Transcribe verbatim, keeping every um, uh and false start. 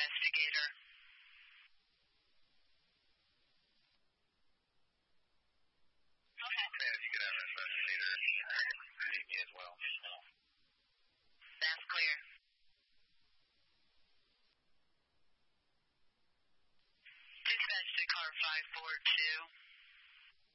investigator. Okay, if you could have an investigator, need me as well. That's clear. Dispatch to car five four two.